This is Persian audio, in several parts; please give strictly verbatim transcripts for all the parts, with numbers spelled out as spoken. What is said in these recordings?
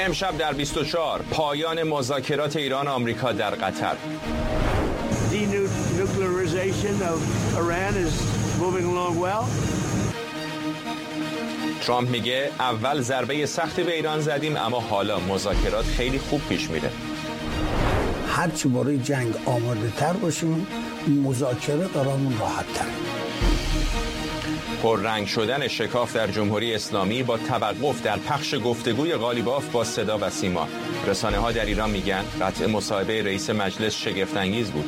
امشب در بیست و چهار پایان مذاکرات ایران و آمریکا در قطر. ترامپ میگه اول ضربه سختی به ایران زدیم اما حالا مذاکرات خیلی خوب پیش میره. هرچی برای جنگ آماده تر باشیم مذاکره برامون راحت تر. پررنگ شدن شکاف در جمهوری اسلامی با توقف در پخش گفتگوی قالیباف با صدا و سیما. رسانه ها در ایران میگن قطع مصاحبه رئیس مجلس شگفت انگیز بود.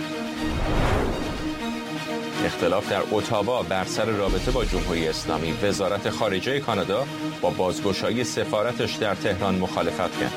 اختلاف در اتاوا بر سر رابطه با جمهوری اسلامی. وزارت خارجه کانادا با بازگشایی سفارتش در تهران مخالفت کرد.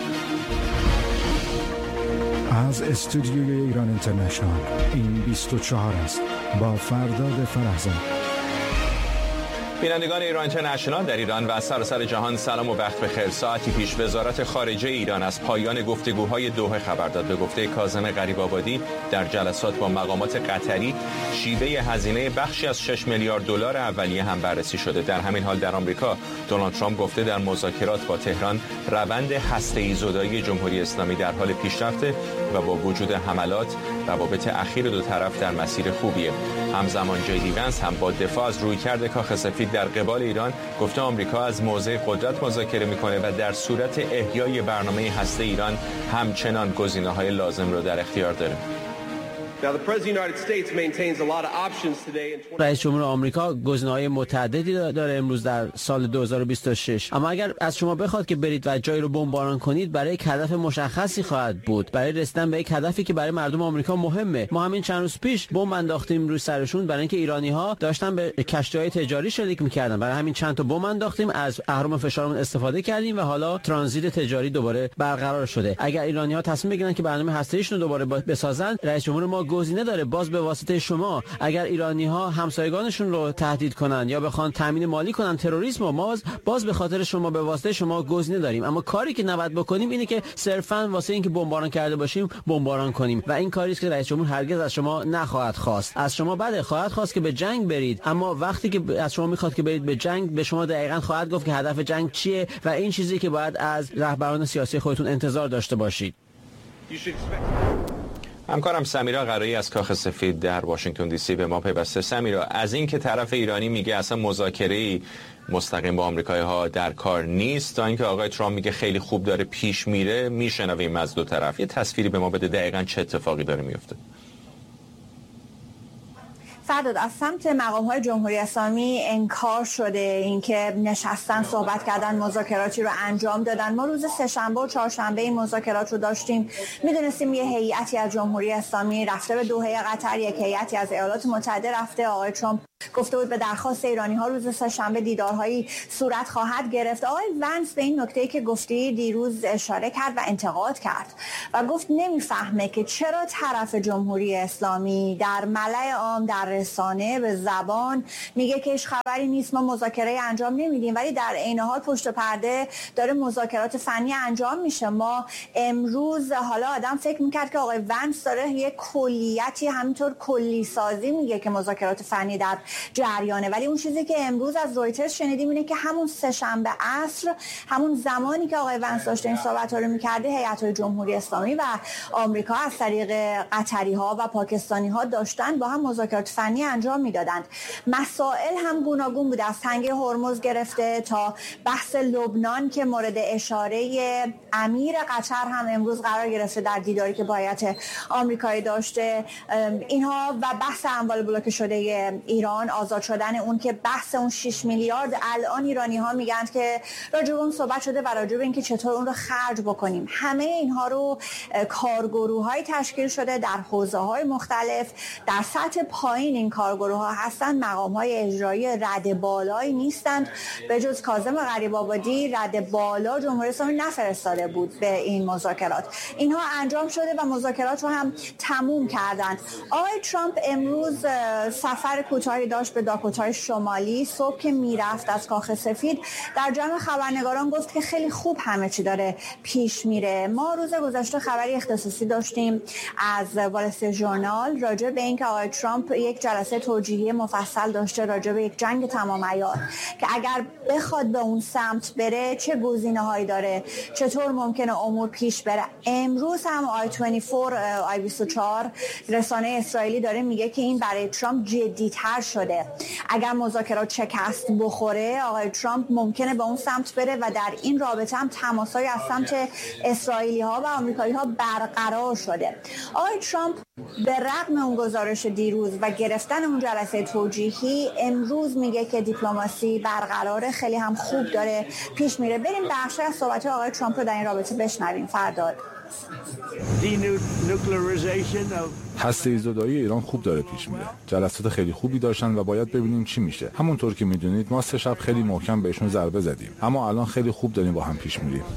از استودیوی ایران اینترنشنال این بیست و چهار است با فرداد فرحزاد. بینندگان ایران اینترنشنال در ایران و سراسر جهان سلام و وقت بخیر. ساعتی پیش وزارت خارجه ایران از پایان گفتگوهای دوحه خبر داد. به گفته کاظم غریب‌آبادی در جلسات با مقامات قطری شیوه هزینه بخشی از شش میلیارد دلار اولیه هم بررسی شده. در همین حال در آمریکا دونالد ترامپ گفته در مذاکرات با تهران روند هسته‌ای زدایی جمهوری اسلامی در حال پیشرفته و با وجود حملات روابط اخیر دو طرف در مسیر خوبیه. همزمان جی دی ونس هم با دفاع از رویکرد کاخ سفید در قبال ایران گفته آمریکا از موضع قدرت مذاکره میکنه و در صورت احیای برنامه هسته ایران همچنان گزینه‌های لازم رو در اختیار داره. رئیس جمهور آمریکا گزینه‌های متعددی داره امروز در سال دو هزار و بیست و شش، اما اگر از شما بخواد که برید و جایی رو بمباران کنید برای یک هدف مشخصی خواهد بود، برای رسیدن به یک هدفی که برای مردم آمریکا مهمه. ما همین چند روز پیش بمب انداختیم روی سرشون برای اینکه ایرانی‌ها داشتن به کشتی‌های تجاری شلیک می‌کردن، برای همین چند تا بمب انداختیم، از اهرم فشارمون استفاده کردیم و حالا ترانزیت تجاری دوباره برقرار شده. اگر ایرانی‌ها تصمیم بگیرن که برنامه هسته‌ایشون رو دوباره بسازن، رئیس جمهور ما گزینه داره باز به واسطه شما. اگر ایرانی‌ها همسایگانشون رو تهدید کنن یا بخوان تامین مالی کنن تروریسم، و ما باز به خاطر شما به واسطه شما گزینه داریم. اما کاری که نباید بکنیم اینه که صرفاً واسه اینکه بمباران کرده باشیم بمباران کنیم و این کاری است که رئیس جمهور هرگز از شما نخواهد خواست. از شما بده خواهد خواست که به جنگ برید، اما وقتی که از شما میخواد که برید به جنگ به شما دقیقاً خواهد گفت که هدف جنگ چیه و این چیزی که باید از رهبران سیاسی خودتون انتظار داشته باشید. همکارم سمیرا قرایی از کاخ سفید در واشنگتن دی سی به ما پیوسته. سمیرا، از این که طرف ایرانی میگه اصلا مذاکره‌ای مستقیم با آمریکایی‌ها در کار نیست تا اینکه آقای ترامپ میگه خیلی خوب داره پیش میره، میشنویم از دو طرف، یه تصویری به ما بده دقیقاً چه اتفاقی داره میفته؟ فرداد، از سمت مقام‌های جمهوری اسلامی انکار شده اینکه نشستن صحبت کردن مذاکراتی رو انجام دادن. ما روز سه‌شنبه و چهارشنبه این مذاکرات رو داشتیم. میدونستیم یه هیئتی از جمهوری اسلامی رفته به دوحه قطر، یک هیئتی از ایالات متحده رفته. آقای ترامپ گفته بود به درخواست ایرانی‌ها روز سه‌شنبه دیدارهایی صورت خواهد گرفت. آقای ونس به این نکته‌ای که گفتی دیروز اشاره کرد و انتقاد کرد و گفت نمیفهمه که چرا طرف جمهوری اسلامی در ملأ عام در رسانه به زبان میگه که هیچ خبری نیست، ما مذاکره انجام نمیدیم، ولی در عین حال پشت پرده داره مذاکرات فنی انجام میشه. ما امروز حالا آدم فکر میکرد که آقای ونس داره یک کلیتی همینطور کلی سازی میگه که مذاکرات فنی در جریانه، ولی اون چیزی که امروز از رویترز شنیدیم اینه که همون سه‌شنبه عصر، همون زمانی که آقای ونس داشته این صحبت‌ها رو می‌کرده، هیئت‌های جمهوری اسلامی و آمریکا از طریق قطری‌ها و پاکستانی‌ها داشتن با هم مذاکرات فنی انجام میدادند. مسائل هم گوناگون بوده، از تنگه هرمز گرفته تا بحث لبنان که مورد اشاره امیر قطر هم امروز قرار گرفته در دیداری که با هیئت آمریکایی داشته. اینها و بحث اموال بلوکه شده ایران، آزاد شدن اون که بحث اون شش میلیارد الان ایرانی‌ها میگن که راجع به اون صحبت شده و راجع به اینکه چطور اون رو خرج بکنیم. همه اینها رو کارگروه‌های تشکیل شده در حوزه‌های مختلف. در سطح پایین این کارگروه‌ها هستن، مقام‌های اجرایی رد بالایی نیستند. به جز کاظم غریب‌آبادی رد بالا جمهوری اسلامی نفرستاده بود به این مذاکرات. اینها انجام شده و مذاکرات رو هم تموم کردند. آقای ترامپ امروز سفر کوتاهی سفری داشت به داکوتای شمالی. صبح که میرفت از کاخ سفید در جمع خبرنگاران گفت که خیلی خوب همه چی داره پیش میره. ما روز گذشته خبری اختصاصی داشتیم از وال استریت ژورنال راجع به اینکه آقای ترامپ یک جلسه توجیهی مفصل داشته راجع به یک جنگ تمام عیار که اگر بخواد به اون سمت بره چه گزینه‌هایی داره، چطور ممکنه امور پیش بره. امروز هم آی بیست و چهار آی بیست و چهار رسانه اسرائیلی داره میگه که این برای ترامپ جدی‌تر شده. اگر مذاکرات شکست بخوره آقای ترامپ ممکنه به اون سمت بره و در این رابطه هم تماس‌های از سمت اسرائیلی‌ها و آمریکایی‌ها برقرار شده. آقای ترامپ به رغم اون گزارش دیروز و گرفتن اون جلسه توجیهی امروز میگه که دیپلماسی برقراره، خیلی هم خوب داره پیش میره. بریم بخشی از صحبت آقای ترامپ رو در این رابطه بشنویم. فرداد. هسته زدایی ایران خوب داره پیش میره. جلسات خیلی خوبی داشتن و باید ببینیم چی میشه. همونطور که میدونید ما سه شب خیلی محکم بهشون ضربه زدیم، اما الان خیلی خوب داریم با هم پیش میریم.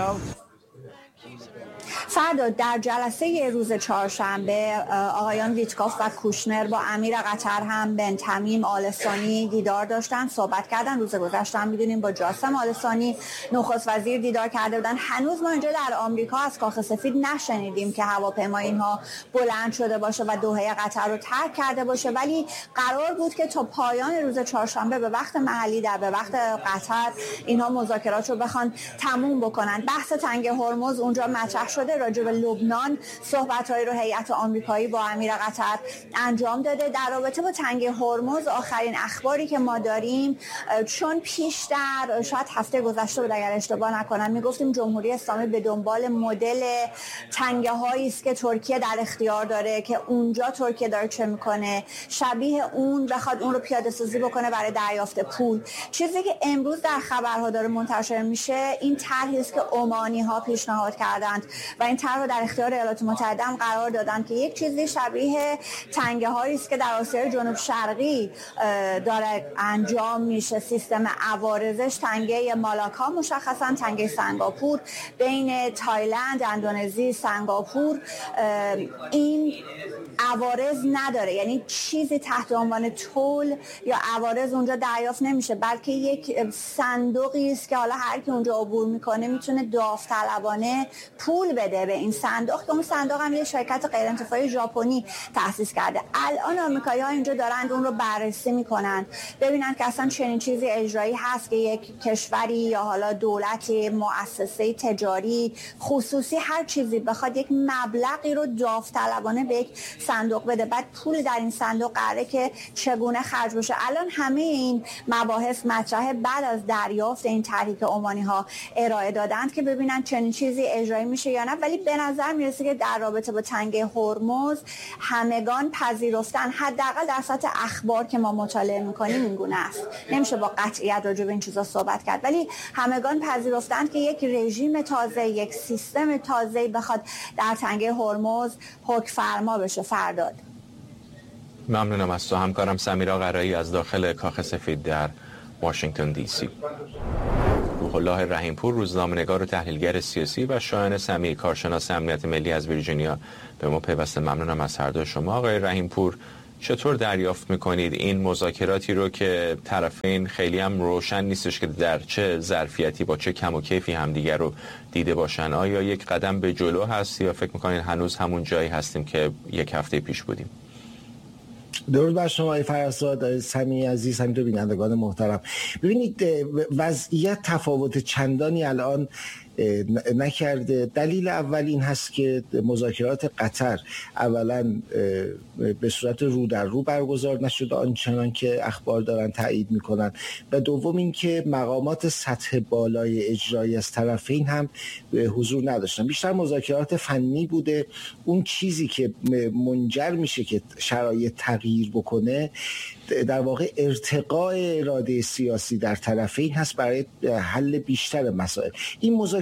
فردا در جلسه روز چهارشنبه آقایان ویتکاف و کوشنر با امیر قطر هم بن تمیم آل ثانی دیدار داشتن، صحبت کردن. روز گذشته هم میدونیم با جاسم آل ثانی نخست وزیر دیدار کرده بودن. هنوز ما اینجا در آمریکا از کاخ سفید نشنیدیم که هواپیمای اینها بلند شده باشه و دوحه قطر رو ترک کرده باشه، ولی قرار بود که تا پایان روز چهارشنبه به وقت محلی در به وقت قطر اینها مذاکرات رو بخوان تموم بکنن. بحث تنگ هرمز اونجا مطرح شده. راجع به لبنان صحبت‌هایی رو هیئت آمریکایی با امیر قطر انجام داده. در رابطه با تنگ هرمز آخرین اخباری که ما داریم، چون پیشتر شاید هفته گذشته بود اگر اشتباه نکنم میگفتیم جمهوری اسلامی به دنبال مدل تنگه‌هایی است که ترکیه در اختیار داره که اونجا ترکیه داره چه میکنه، شبیه اون بخواد اون رو پیاده سازی بکنه برای دریافت پول. چیزی که امروز در خبرها داره منتشر میشه این طرحی است که عمانی‌ها پیشنهاد کردند و این طرح رو در اختیار ایالات متحده هم قرار دادن که یک چیزی شبیه تنگه هایی است که در آسیای جنوب شرقی داره انجام میشه. سیستم عوارضش تنگه مالاکا مشخصا تنگه سنگاپور بین تایلند، اندونزی، سنگاپور این عوارض نداره، یعنی چیزی تحت عنوان تول یا عوارض اونجا دریافت نمیشه، بلکه یک صندوقی است که حالا هر کی اونجا عبور میکنه میتونه داوطلبانه پول بده به این صندوق که اون صندوق هم یه شرکت غیر انتفاعی ژاپنی تأسیس کرده. الان آمریکایی‌ها اینجا دارن اون رو بررسی میکنن ببینن که اصلا چنین چیزی اجرایی هست که یک کشوری یا حالا دولتی، مؤسسه تجاری، خصوصی، هر چیزی بخواد یک مبلغی رو داوطلبانه به یک صندوق بده، بعد پول در این صندوق قراره که چگونه خرج بشه. الان همه این مباحث مطرحه بعد از دریافت این طرحی که عمانی‌ها ارائه دادند که ببینن چنین چیزی اجرایی میشه یا نه. ولی به نظر میرسه که در رابطه با تنگه هرمز همگان پذیرفتن، حداقل در سطح اخبار که ما مطالعه میکنیم این گونه است. نمیشه با قطعیت راجع به این چیزا صحبت کرد، ولی همگان پذیرفتن که یک رژیم تازه، یک سیستم تازه بخواد در تنگه هرمز حکم فرما بشه. فرداد. ممنونم از تو همکارم سمیرا قرایی از داخل کاخ سفید در واشنگتن دی سی. روح الله رحیمپور، روزنامه‌نگار و تحلیلگر سیاسی، و شایان سمیعی، کارشناس امنیت ملی از ویرجینیا، به ما پیوسته. ممنونم از هر دو شما. آقای رحیمپور، چطور دریافت میکنید این مذاکراتی رو که طرفین خیلی هم روشن نیستش که در چه ظرفیتی با چه کم و کیفی همدیگر رو دیده باشن؟ آیا یک قدم به جلو هست یا فکر میکنید هنوز همون جایی هستیم که یک هفته پیش بودیم؟ درود بر شما ای فرزاد، سمیعی عزیز، همینطور بینندگان محترم. ببینید وضعیت تفاوت چندانی الان نکرده. دلیل اول این هست که مذاکرات قطر اولا به صورت رو در رو برگزار نشده آنچنان که اخبار دارن تایید میکنن، و دوم این که مقامات سطح بالای اجرایی از طرفین هم حضور نداشتن. بیشتر مذاکرات فنی بوده. اون چیزی که منجر میشه که شرایط تغییر بکنه در واقع ارتقاء اراده سیاسی در طرفین هست برای حل بیشتر مسائل. این مذاکرات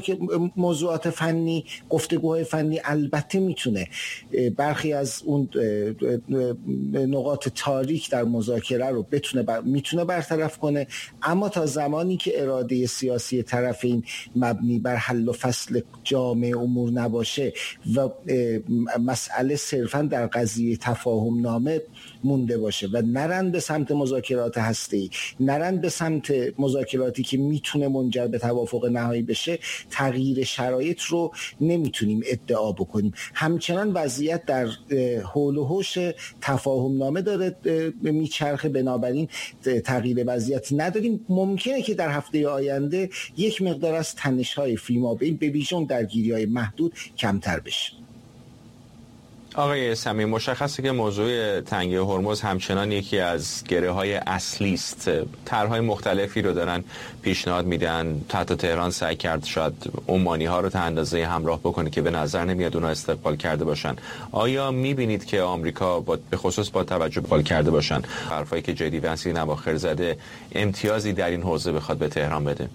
موضوعات فنی، گفتگوهای فنی البته میتونه برخی از اون نقاط تاریک در مذاکره رو بتونه بر... میتونه برطرف کنه، اما تا زمانی که اراده سیاسی طرفین مبنی بر حل و فصل جامع امور نباشه و مسئله صرفاً در قضیه تفاهم نامه مونده باشه و نرن به سمت مذاکرات هسته‌ای، نرن به سمت مذاکراتی که میتونه منجر به توافق نهایی بشه، تغییر شرایط رو نمیتونیم ادعا بکنیم. همچنان وضعیت در حول و حوش تفاهم نامه داره میچرخه، بنابراین تغییر وضعیت نداریم. ممکنه که در هفته آینده یک مقدار از تنش‌های فیمابین به ویژه درگیری‌های محدود کمتر بشه. آقای سمی، مشخصه که موضوع تنگه هرمز همچنان یکی از گره‌های اصلی است. طرح‌های مختلفی رو دارن پیشنهاد میدن. تحت تهران سعی کرد شاید عمانی‌ها رو تا اندازه همراه بکنه که به نظر نمیاد اونها استقبال کرده باشن. آیا می‌بینید که آمریکا با به خصوص با توجه به کرده باشن حرفایی که جدی ونس این اواخر زده امتیازی در این حوزه بخواد به تهران بده؟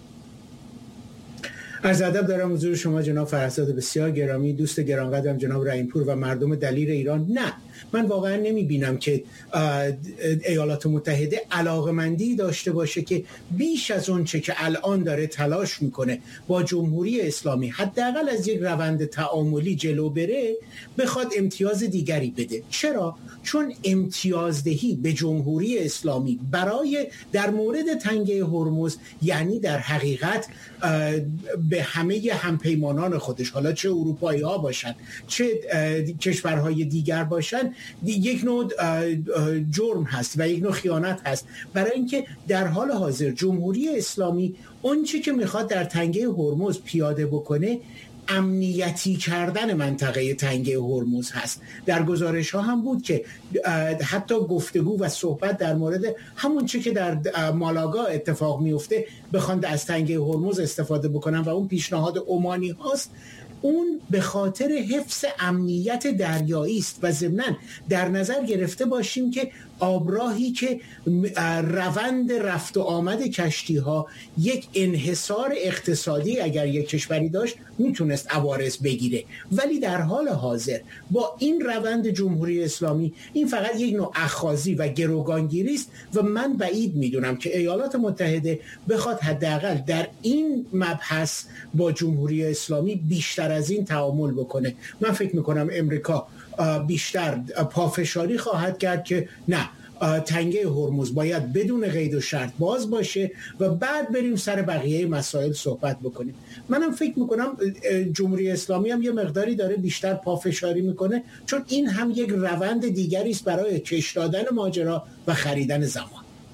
عرض ادب دارم حضور شما جناب فرزاد بسیار گرامی، دوست گرانقدرم جناب رحیمپور و مردم دلیر ایران. نه، من واقعا نمی بینم که ایالات متحده علاقمندی داشته باشه که بیش از اون چه که الان داره تلاش میکنه با جمهوری اسلامی حداقل از یک روند تعاملی جلو بره بخواد امتیاز دیگری بده. چرا؟ چون امتیازدهی به جمهوری اسلامی برای در مورد تنگه هرمز یعنی در حقیقت به همه همپیمانان خودش، حالا چه اروپایی ها باشن چه کشورهای دیگر باشن، یک نوع جرم هست و یک نوع خیانت هست، برای اینکه در حال حاضر جمهوری اسلامی اون چی که میخواد در تنگه هرمز پیاده بکنه امنیتی کردن منطقه تنگه هرمز هست. در گزارش ها هم بود که حتی گفتگو و صحبت در مورد همون چی که در مالاگا اتفاق میفته بخوان از تنگه هرمز استفاده بکنن و اون پیشنهاد عمانی هاست. اون به خاطر حفظ امنیت دریایی است و ضمناً در نظر گرفته باشیم که آبراهی که روند رفت و آمد کشتی ها یک انحصار اقتصادی اگر یک کشوری داشت میتونست عوارض بگیره، ولی در حال حاضر با این روند جمهوری اسلامی این فقط یک نوع اخاذی و گروگانگیری است و من بعید میدونم که ایالات متحده بخواد حداقل در این مبحث با جمهوری اسلامی بیشتر از این تعامل بکنه. من فکر میکنم امریکا بیشتر پافشاری خواهد کرد که نه، تنگه هرمز باید بدون قید و شرط باز باشه و بعد بریم سر بقیه مسائل صحبت بکنیم. منم فکر میکنم جمهوری اسلامی هم یه مقداری داره بیشتر پافشاری میکنه، چون این هم یک روند دیگری است برای کش دادن ماجرا و خریدن زمان.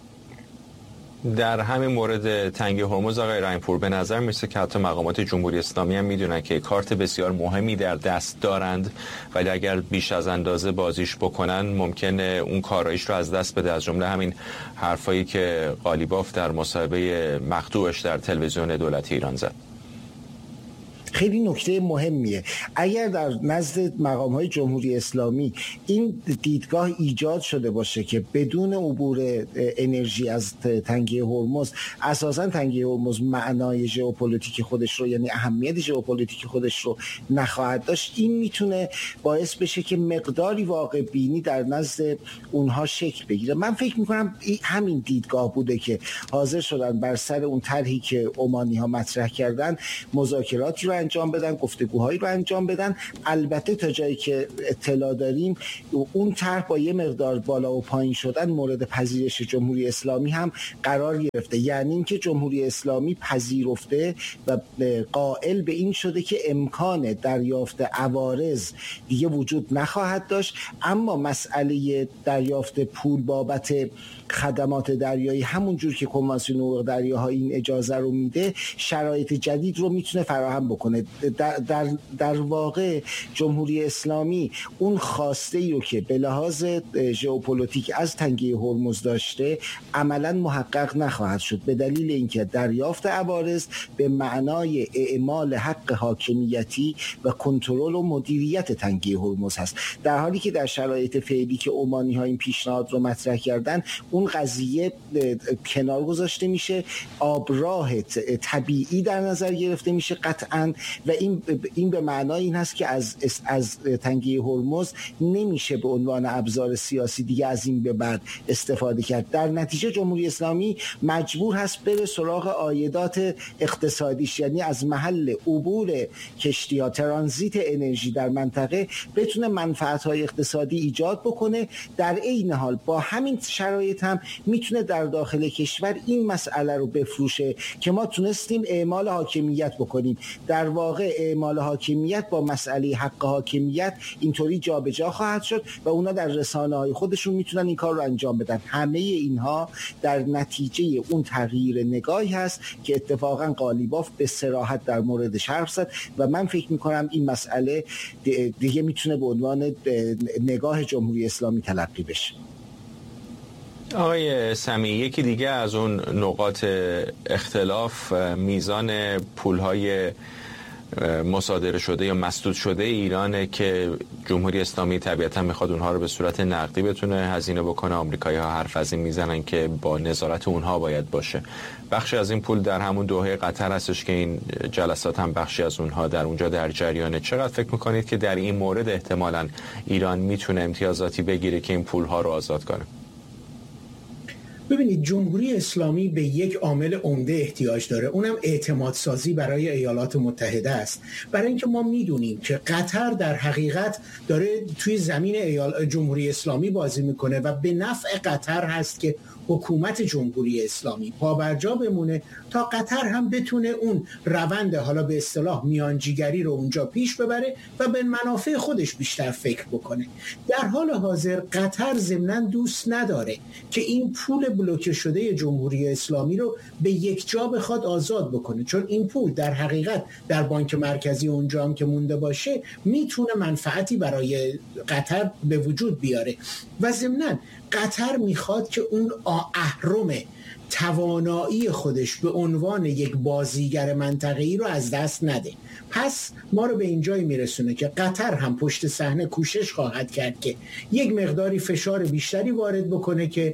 در همین مورد تنگه هرمز آقای رحیمپور به نظر میرسه که حتی مقامات جمهوری اسلامی هم میدونن که کارت بسیار مهمی در دست دارند، ولی اگر بیش از اندازه بازیش بکنن ممکنه اون کارایش رو از دست بده. از جمله همین حرفایی که قالیباف در مصاحبه مقطوعش در تلویزیون دولتی ایران زد. خیلی نکته مهمیه. اگر در نزد مقام‌های جمهوری اسلامی این دیدگاه ایجاد شده باشه که بدون عبور انرژی از تنگه هرمز اساساً تنگه هرمز معنای ژئوپلیتیک خودش رو یعنی اهمیت ژئوپلیتیک خودش رو نخواهد داشت، این میتونه باعث بشه که مقداری واقع بینی در نزد اونها شکل بگیره. من فکر میکنم همین دیدگاه بوده که حاضر شدن بر سر اون طرحی که عمانی‌ها مطرح کردن مذاکراتی رو انجام بدن، گفتگوهایی رو انجام بدن. البته تا جایی که اطلاع داریم اون طرح با یه مقدار بالا و پایین شدن مورد پذیرش جمهوری اسلامی هم قرار گرفته، یعنی اینکه جمهوری اسلامی پذیرفته و قائل به این شده که امکان دریافت عوارض دیگه وجود نخواهد داشت، اما مسئله دریافت پول بابت خدمات دریایی همون جور که کنوانسیون حقوق دریاها این اجازه رو میده شرایط جدید رو میتونه فراهم بکنه. میکنه. در, در, در واقع جمهوری اسلامی اون خواسته ای رو که به لحاظ ژئوپلیتیک از تنگه هرمز داشته عملا محقق نخواهد شد، به دلیل اینکه دریافت عوارض به معنای اعمال حق حاکمیتی و کنترل و مدیریت تنگه هرمز هست، در حالی که در شرایط فعلی که عمانی ها این پیشنهاد رو مطرح کردن اون قضیه کنار گذاشته میشه، آبراه طبیعی در نظر گرفته میشه قطعاً، و این این به معنای این هست که از از تنگه هرمز نمیشه به عنوان ابزار سیاسی دیگه از این به بعد استفاده کرد. در نتیجه جمهوری اسلامی مجبور هست بره سراغ عایدات اقتصادیش، یعنی از محل عبور کشتی‌ها، ترانزیت انرژی در منطقه بتونه منفعت‌های اقتصادی ایجاد بکنه. در عین حال با همین شرایط هم میتونه در داخل کشور این مسئله رو بفروشه که ما تونستیم اعمال حاکمیت بکنیم. در واقع اعمال حاکمیت با مسئله حق حاکمیت اینطوری جابجا خواهد شد و اونا در رسانه‌های خودشون میتونن این کار رو انجام بدن. همه اینها در نتیجه اون تغییر نگاهی هست که اتفاقا قالیباف به صراحت در موردش حرف زد و من فکر میکنم این مسئله دیگه میتونه به عنوان نگاه جمهوری اسلامی تلقی بشه. آقای سمیعی، یکی دیگه از اون نقاط اختلاف میزان پولهای مصادره شده یا مسدود شده ایرانه که جمهوری اسلامی طبیعتا میخواد اونها رو به صورت نقدی بتونه هزینه بکنه. آمریکایی‌ها حرف از این میزنن که با نظارت اونها باید باشه. بخشی از این پول در همون دوحه قطر هستش که این جلسات هم بخشی از اونها در اونجا در جریانه. چقدر فکر میکنید که در این مورد احتمالاً ایران میتونه امتیازاتی بگیره که این پولها رو آزاد کنه؟ ببینید، جمهوری اسلامی به یک عامل عمده احتیاج داره، اونم اعتماد سازی برای ایالات متحده است. برای اینکه ما میدونیم که قطر در حقیقت داره توی زمین ایال... جمهوری اسلامی بازی میکنه و به نفع قطر هست که حکومت جمهوری اسلامی پابرجا بمونه تا قطر هم بتونه اون روند حالا به اصطلاح میانجیگری رو اونجا پیش ببره و به منافع خودش بیشتر فکر بکنه. در حال حاضر قطر ضمناً دوست نداره که این پول بلوکه شده جمهوری اسلامی رو به یک جا بخواد آزاد بکنه، چون این پول در حقیقت در بانک مرکزی اونجا هم که مونده باشه میتونه منفعتی برای قطر به وجود بیاره و ضمناً قطر میخواد که اون اهرم توانایی خودش به عنوان یک بازیگر منطقه‌ای رو از دست نده. پس ما رو به اینجایی میرسونه که قطر هم پشت صحنه کوشش خواهد کرد که یک مقداری فشار بیشتری وارد بکنه که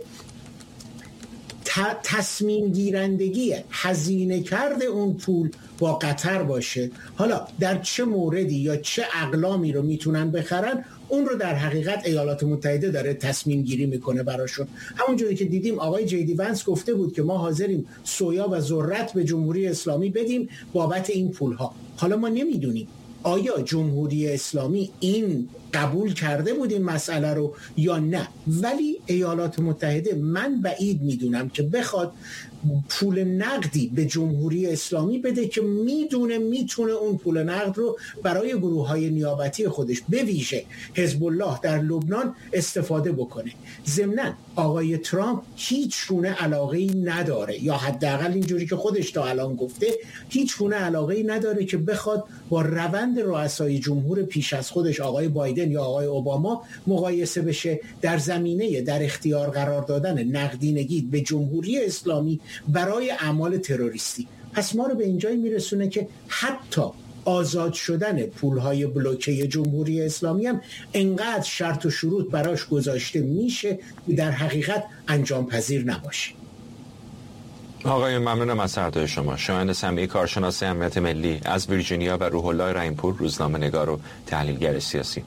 تصمیم گیرندگی هزینه کرده اون پول با قطر باشه. حالا در چه موردی یا چه اقلامی رو میتونن بخرن اون رو در حقیقت ایالات متحده داره تصمیم گیری میکنه براشون. همونجوری که دیدیم آقای جی دی ونس گفته بود که ما حاضریم سویا و ذرت به جمهوری اسلامی بدیم بابت این پولها. حالا ما نمیدونیم آیا جمهوری اسلامی این قبول کرده بود این مسئله رو یا نه، ولی ایالات متحده من بعید میدونم که بخواد پول نقدی به جمهوری اسلامی بده که میدونه میتونه اون پول نقد رو برای گروه‌های نیابتی خودش به ویژه حزب الله در لبنان استفاده بکنه. ضمناً آقای ترامپ هیچ گونه علاقه‌ای نداره، یا حداقل اینجوری که خودش تا الان گفته هیچ گونه علاقه‌ای نداره که بخواد با روند رؤسای جمهور پیش از خودش آقای بایدن یا آقای اوباما مقایسه بشه در زمینه در اختیار قرار دادن نقدینگی به جمهوری اسلامی برای اعمال تروریستی. پس ما رو به اینجایی میرسونه که حتی آزاد شدن پولهای بلوکه جمهوری اسلامی هم انقدر شرط و شروط براش گذاشته میشه که در حقیقت انجام پذیر نباشه. آقای ممنونم از هر شما. شایان سمیعی، کارشناس امنیت ملی از ویرجینیا و روح الله رحیمپور، روزنامه‌نگار و تحلیلگر سیاسی.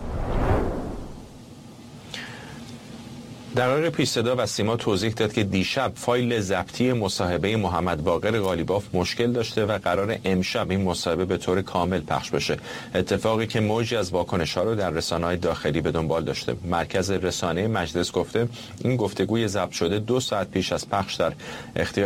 دقایق پیش صدا و سیما توضیح داد که دیشب فایل ضبطی مصاحبه محمد باقر قالیباف مشکل داشته و قرار امشب این مصاحبه به طور کامل پخش بشه، اتفاقی که موجی از واکنش‌ها رو در رسانه‌های داخلی به دنبال داشته. مرکز رسانه مجلس گفته این گفتگوی ضبط شده دو ساعت پیش از پخش در اختیار